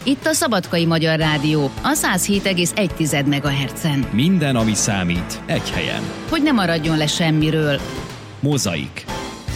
Itt a Szabadkai Magyar Rádió, a 107,1 MHz-en. Minden, ami számít, egy helyen. Hogy ne maradjon le semmiről. Mozaik.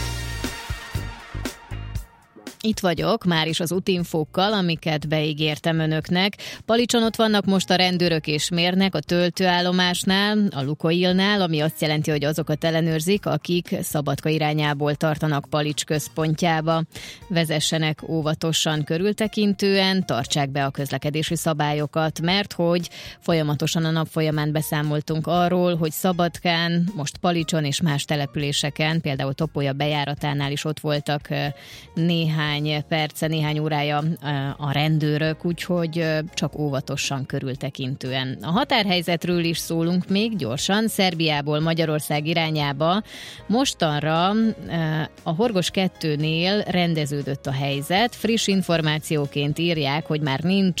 Itt vagyok, már is az útinfókkal, amiket beígértem önöknek. Palicson ott vannak most a rendőrök és mérnek a töltőállomásnál, a Lukoilnál, ami azt jelenti, hogy azokat ellenőrzik, akik Szabadka irányából tartanak Palics központjába. Vezessenek óvatosan, körültekintően, tartsák be a közlekedési szabályokat, mert hogy folyamatosan a nap folyamán beszámoltunk arról, hogy Szabadkán, most Palicson és más településeken, például Topolya bejáratánál is ott voltak néhány perce, néhány órája a rendőrök, úgyhogy csak óvatosan, körültekintően. A határhelyzetről is szólunk még gyorsan. Szerbiából Magyarország irányába mostanra a Horgos 2-nél rendeződött a helyzet. Friss információként írják, hogy már nincs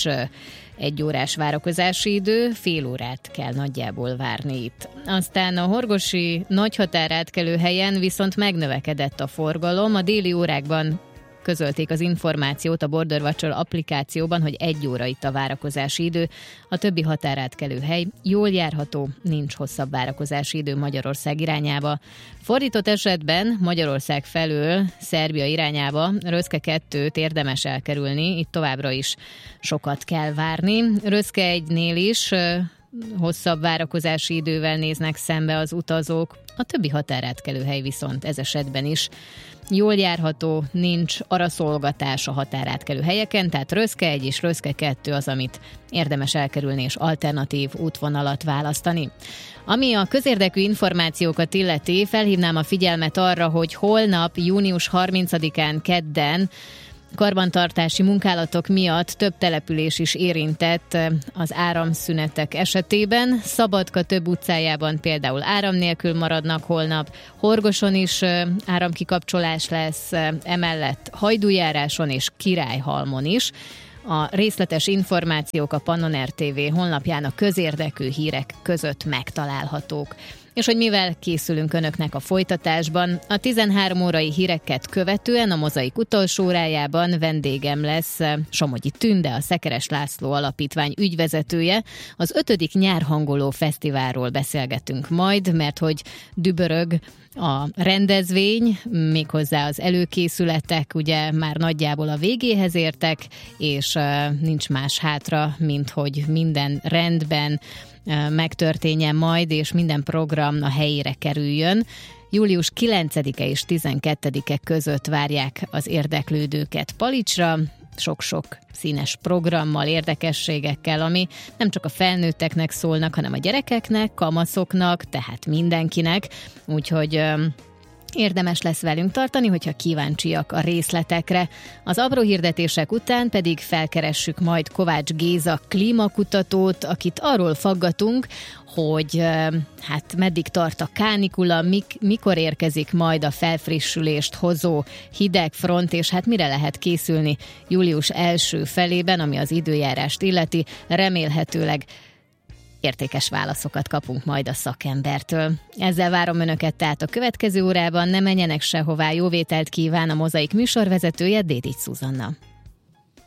1 órás várakozási idő, fél órát kell nagyjából várni itt. Aztán a horgosi nagyhatárátkelő helyen viszont megnövekedett a forgalom. A déli órákban közölték az információt a Border Watcher applikációban, hogy 1 óra itt a várakozási idő. A többi határátkelő hely jól járható, nincs hosszabb várakozási idő Magyarország irányába. Fordított esetben Magyarország felől Szerbia irányába Röszke 2-t érdemes elkerülni, itt továbbra is sokat kell várni. Röszke 1-nél is hosszabb várakozási idővel néznek szembe az utazók. A többi határátkelő hely viszont ez esetben is jól járható, nincs araszolgatás a határátkelő helyeken, tehát Röszke 1 és Röszke 2 az, amit érdemes elkerülni és alternatív útvonalat választani. Ami a közérdekű információkat illeti, felhívnám a figyelmet arra, hogy holnap, június 30-án kedden karbantartási munkálatok miatt több település is érintett az áramszünetek esetében. Szabadka több utcájában például áram nélkül maradnak holnap, Horgoson is áramkikapcsolás lesz, emellett Hajdújáráson és Királyhalmon is. A részletes információk a Pannon RTV honlapján a közérdekű hírek között megtalálhatók. És hogy mivel készülünk önöknek a folytatásban, a 13 órai híreket követően a Mozaik utolsó órájában vendégem lesz Somogyi Tünde, a Szekeres László Alapítvány ügyvezetője. Az 5. Nyárhangoló Fesztiválról beszélgetünk majd, mert hogy dübörög a rendezvény, méghozzá az előkészületek ugye már nagyjából a végéhez értek, és nincs más hátra, mint hogy minden rendben megtörténjen majd, és minden program a helyére kerüljön. Július 9-e és 12-e között várják az érdeklődőket Palicsra, sok-sok színes programmal, érdekességekkel, ami nem csak a felnőtteknek szólnak, hanem a gyerekeknek, kamaszoknak, tehát mindenkinek. Úgyhogy érdemes lesz velünk tartani, hogyha kíváncsiak a részletekre. Az apró hirdetések után pedig felkeressük majd Kovács Géza klímakutatót, akit arról faggatunk, hogy hát meddig tart a kánikula, mikor érkezik majd a felfrissülést hozó hideg front, és hát mire lehet készülni július első felében, ami az időjárást illeti, remélhetőleg értékes válaszokat kapunk majd a szakembertől. Ezzel várom önöket tehát a következő órában, ne menjenek sehová, jó vételt kíván a Mozaik műsorvezetője, Dédics Zuzanna.